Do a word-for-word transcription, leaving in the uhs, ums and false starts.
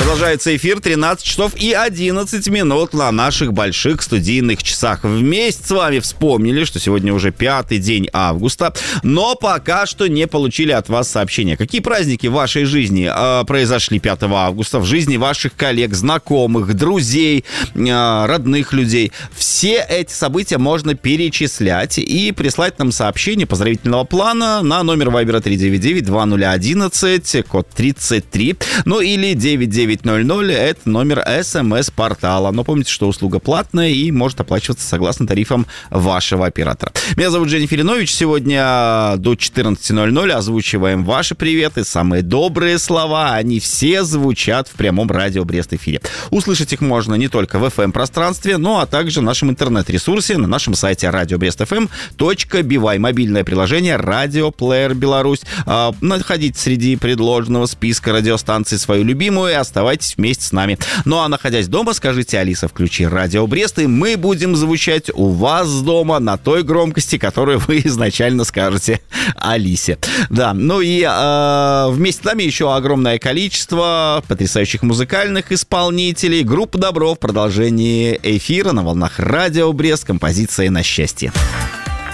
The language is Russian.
Продолжается эфир, тринадцать часов и одиннадцать минут на наших больших студийных часах. Вместе с вами вспомнили, что сегодня уже пятый день августа, но пока что не получили от вас сообщения. Какие праздники в вашей жизни э, произошли пятого августа, в жизни ваших коллег, знакомых, друзей, э, родных людей? Все эти события можно перечислять и прислать нам сообщение поздравительного плана на номер Вайбера три девять девять два ноль одиннадцать, код тридцать три, ну или девять девять ноль ноль, это номер СМС-портала. Но помните, что услуга платная и может оплачиваться согласно тарифам вашего оператора. Меня зовут Женя Филинович. Сегодня до четырнадцати ноль-ноль озвучиваем ваши приветы, самые добрые слова. Они все звучат в прямом радио Брест-эфире. Услышать их можно не только в эф эм-пространстве, но а также в нашем интернет-ресурсе на нашем сайте радио брест эф эм точка би вай. Мобильное приложение «Радио Плеер Беларусь». А, находите среди предложенного списка радиостанций свою любимую и оставайтесь вместе с нами. Ну а находясь дома, скажите: Алиса, включи радио Брест, и мы будем звучать у вас дома на той громкости, которую вы изначально скажете Алисе. Да, ну и э, вместе с нами еще огромное количество потрясающих музыкальных исполнителей. Группа Добро в продолжении эфира на волнах радио Брест, композиция «На счастье».